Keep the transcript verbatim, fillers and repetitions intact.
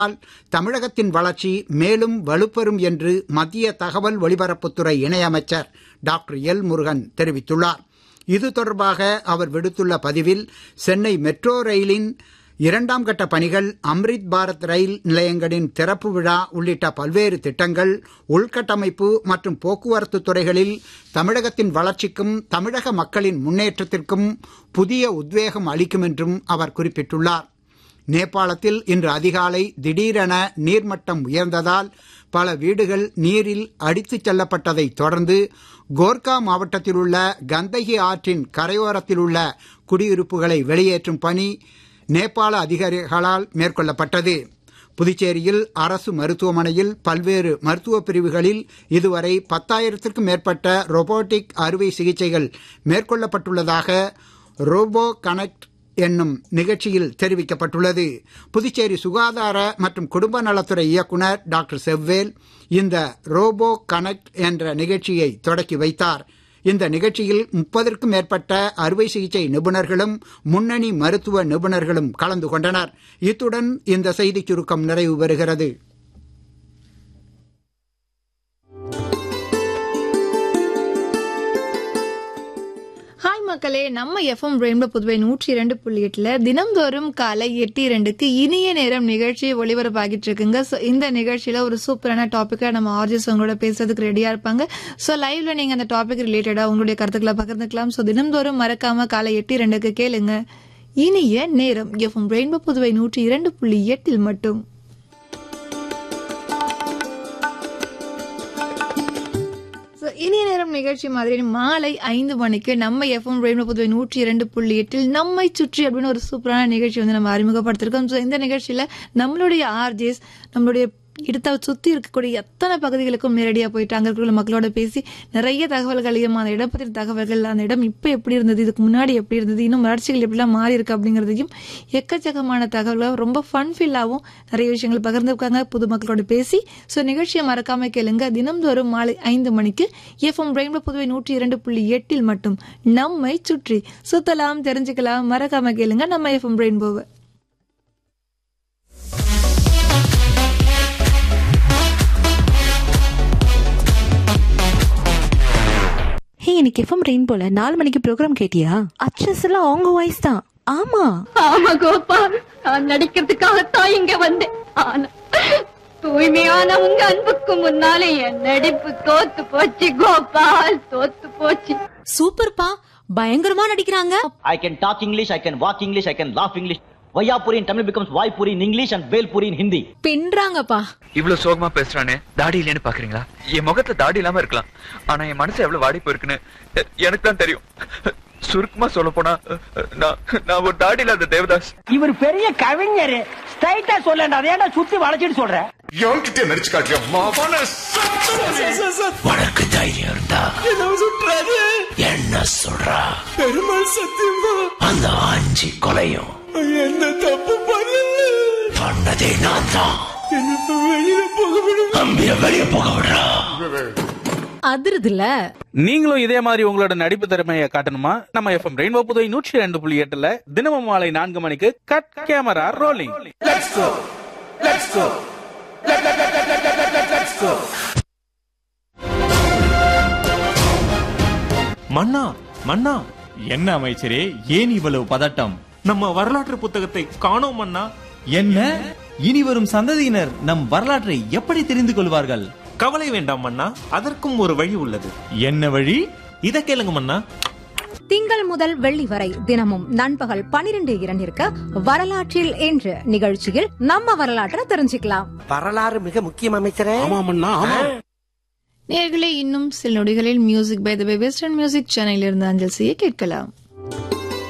தமிழகத்தின் வளர்ச்சி மேலும் வலுப்பெறும் என்று மத்திய தகவல் ஒலிபரப்புத்துறை இணையமைச்சர் டாக்டர் எல் முருகன் தெரிவித்துள்ளார். இது தொடர்பாக அவர் விடுத்துள்ள பதிவில், சென்னை மெட்ரோ ரயிலின் இரண்டாம் கட்ட பணிகள், அம்ரித் பாரத் ரயில் நிலையங்களின் திறப்பு விழா உள்ளிட்ட பல்வேறு திட்டங்கள் உள்கட்டமைப்பு மற்றும் போக்குவரத்து துறைகளில் தமிழகத்தின் வளர்ச்சிக்கும் தமிழக மக்களின் முன்னேற்றத்திற்கும் புதிய உத்வேகம் அளிக்கும் என்றும் அவர் குறிப்பிட்டுள்ளார். நேபாளத்தில் இன்று அதிகாலை திடீரென நீர்மட்டம் உயர்ந்ததால் பல வீடுகள் நீரில் அடித்துச் செல்லப்பட்டதை தொடர்ந்து கோர்கா மாவட்டத்தில் உள்ள கந்தகி ஆற்றின் கரையோரத்தில் உள்ள குடியிருப்புகளை வெளியேற்றும் பணி நேபாள அதிகாரிகளால் மேற்கொள்ளப்பட்டது. புதுச்சேரியில் அரசு மருத்துவமனையில் பல்வேறு மருத்துவ பிரிவுகளில் இதுவரை பத்தாயிரத்திற்கும் மேற்பட்ட ரோபோட்டிக் அறுவை சிகிச்சைகள் மேற்கொள்ளப்பட்டுள்ளதாக ரோபோ கனெக்ட் என்னும் நிகழ்ச்சியில் தெரிவிக்கப்பட்டுள்ளது. புதுச்சேரி சுகாதார மற்றும் குடும்ப நலத்துறை இயக்குனர் டாக்டர் செவ்வேல் இந்த ரோபோ கனெக்ட் என்ற நிகழ்ச்சியை தொடக்கி வைத்தார். இந்த நிகழ்ச்சியில் முப்பதற்கும் மேற்பட்ட அறுவை சிகிச்சை நிபுணர்களும் முன்னணி மருத்துவ நிபுணர்களும் கலந்து கொண்டனர். இத்துடன் இந்த செய்திச் சுருக்கம் நிறைவு பெறுகிறது. ஹாய் மக்களே, நம்ம எஃப்எம் ரெயின்போ புதுவை நூற்றி இரண்டு புள்ளி எட்டுல தினம்தோறும் காலை எட்டு இரண்டுக்கு இனிய நேரம் நிகழ்ச்சி ஒளிபரப்பாகிட்டு இருக்குங்க. ஸோ இந்த நிகழ்ச்சியில ஒரு சூப்பரான டாபிக்கா நம்ம ஆர்ஜிஸ் உங்களோட பேசுறதுக்கு ரெடியா இருப்பாங்க. ஸோ லைவ்ல நீங்க அந்த டாபிக் ரிலேட்டடா உங்களுடைய கருத்துக்களை பகிர்ந்துக்கலாம். ஸோ தினம்தோறும் மறக்காம காலை எட்டு இரண்டுக்கு கேளுங்க இனிய நேரம் எஃப்எம் ரெயின்போ புதுவை நூற்றி இரண்டு புள்ளி எட்டில் மட்டும். இனிய நேரம் நிகழ்ச்சி மாதிரி மாலை ஐந்து மணிக்கு நம்ம எஃப்எம் ரெயின்போ புதுவை நூற்றி இரண்டு புள்ளி எட்டில் நம்மை சுற்றி அப்படின்னு ஒரு சூப்பரான நிகழ்ச்சி வந்து நம்ம அறிமுகப்படுத்திருக்கோம். ஸோ இந்த நிகழ்ச்சியில நம்மளுடைய ஆர்ஜேஸ் நம்மளுடைய இடத்த சுத்தி இருக்கக்கூடிய எத்தனை பகுதிகளுக்கும் நேரடியா போயிட்டு அங்க இருக்கிற மக்களோட பேசி நிறைய தகவல்களையும் அந்த இடம் பற்றின தகவல்கள், அந்த இடம் இப்ப எப்படி இருந்தது, இதுக்கு முன்னாடி எப்படி இருந்தது, இன்னும் வளர்ச்சிகள் எப்படிலாம் மாறி இருக்கு அப்படிங்கறதையும் எக்கச்சக்கமான தகவல்கள் ரொம்ப ஃபன் ஃபில்லாவும் நிறைய விஷயங்கள் பகிர்ந்துருக்காங்க பொதுமக்களோட பேசி. ஸோ நிகழ்ச்சியை மறக்காம கேளுங்க தினம்தோறும் மாலை ஐந்து மணிக்கு எஃப்எம் ரெயின்போ புதுவை நூற்றி இரண்டு புள்ளி எட்டில் மட்டும் நம்மை சுற்றி சுத்தலாம், தெரிஞ்சுக்கலாம். மறக்காம கேளுங்க நம்ம எஃப்எம் ரெயின்போவை. ஹே, இன்னைக்கு எஃப்எம் ரெயின்போல நாலு மணிக்கு ப்ரோக்ராம் கேட்டியா? அச்சஸ் எல்லாம் அவங்க வாய்ஸ் தான். ஆமா ஆமா கோபால், நான் நடிக்கிறதுக்காகத்தான் இங்க வந்தேன். ஆனா தூய்மையான உங்க அன்புக்கு முன்னாலே என் நடிப்பு தோத்து போச்சு கோபால், தோத்து போச்சு. சூப்பர்ப்பா, பயங்கரமா நடிக்கிறாங்க. I can talk English, I can walk English, I can laugh English. Vayapuri in Tamil becomes Vaipuri in English and Velpuri in Hindi. பின்றாங்கப்பா. இவ்வளவு சோகமா பேசுறானே, தாடி இல்லைன்னு பாக்குறீங்களா? என் முகத்துல தாடி இல்லாம இருக்கலாம், ஆனா என் மனசு எவ்வளவு வாடி போயிருக்குன்னு எனக்கு தான் தெரியும். சுருக்கமா சொல்ல போனா நான் ஒரு தாடி இல்லாத தேவதாஸ். இவர் பெரிய கவிஞர், ஸ்ட்ரைட்டா சொல்லண்டா, அதேடா சுத்தி வளைச்சிட்டு சொல்ற. என்கிட்ட நடிச்சு காட்டியா மாவான உனக்கு தைரியம் இருந்தா என்ன சொல்றா? பெருமாள் சத்தியமா அந்த அஞ்சு கொலையும் என்ன தப்பு பண்ணதே நான் தான். வெளியில போக விடு, அம்பிய வெளிய போக விடுறா. அதிருதுல. நீங்களும் இதே மாதிரி உங்களோட நடிப்பு திறமையை காட்டணுமா? நம்ம எஃப்எம் ரெயின்போ புதுவை நூற்றி ரெண்டு புள்ளி எட்டுல தினமும் மாலை நான்கு மணிக்கு cut camera rolling. Let's go let's go let's go. மன்னா மன்னா, என்ன அமைச்சரே, ஏன் இவ்வளவு பதட்டம்? நம்ம வரலாற்று புத்தகத்தை காணோம் மன்னா. என்ன? இனி வரும் சந்ததியினர் நம் வரலாற்றை எப்படி தெரிந்து கொள்வார்கள்? கவலை வேண்டாம் மன்னா, அதற்கும் ஒரு வழி உள்ளது. என்ன வழி? இத கேளுங்க மன்னா. திங்கள் முதல் வெள்ளி வரை தினமும் நண்பகல் பனிரெண்டு இரண்டிற்கு வரலாற்றில் என்று நிகழ்ச்சியில் நம்ம வரலாற்றை தெரிஞ்சுக்கலாம். வரலாறு மிக முக்கியம் அமைச்சரே. நேயர்களே, இன்னும் சில நொடிகளில் music by the western music சேனலில் இருந்து அஞ்சல் செய்ய கேட்கலாம்.